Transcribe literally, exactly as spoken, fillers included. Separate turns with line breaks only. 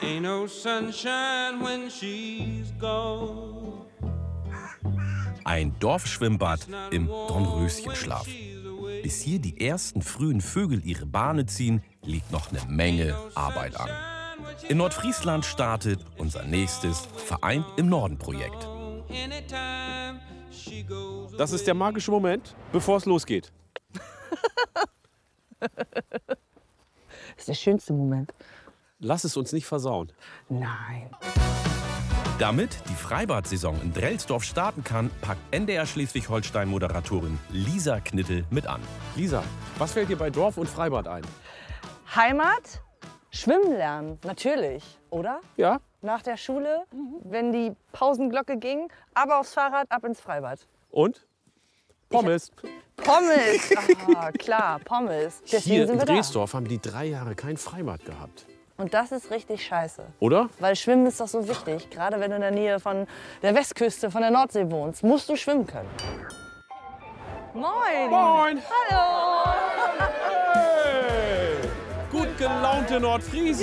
Ain't no sunshine when she's gone.
Ein Dorfschwimmbad im Dornröschenschlaf. Bis hier die ersten frühen Vögel ihre Bahne ziehen, liegt noch eine Menge Arbeit an. In Nordfriesland startet unser nächstes Vereint im Norden-Projekt.
Das ist der magische Moment, bevor es losgeht.
Das ist der schönste Moment.
Lass es uns nicht versauen.
Nein.
Damit die Freibad-Saison in Drelsdorf starten kann, packt N D R Schleswig-Holstein-Moderatorin Lisa Knittel mit an.
Lisa, was fällt dir bei Dorf und Freibad ein?
Heimat, Schwimmen lernen, natürlich, oder?
Ja?
Nach der Schule, wenn die Pausenglocke ging, aber aufs Fahrrad, ab ins Freibad.
Und? Pommes.
Pommes, ah, klar, Pommes. Deswegen
Hier
sind
in
wir da.
Drelsdorf haben die drei Jahre kein Freibad gehabt.
Und das ist richtig scheiße.
Oder?
Weil Schwimmen ist doch so wichtig. Gerade wenn du in der Nähe von der Westküste, von der Nordsee wohnst, musst du schwimmen können. Moin!
Moin!
Hallo!
Hey! Gut gelaunte Nordfriesen!